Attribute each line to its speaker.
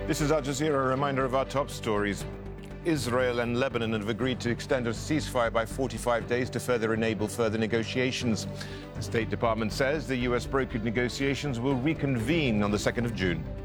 Speaker 1: This is Al Jazeera. A reminder of our top stories. Israel and Lebanon have agreed to extend a ceasefire by 45 days to further enable further negotiations. The State Department says the U.S. brokered negotiations will reconvene on the 2nd of June.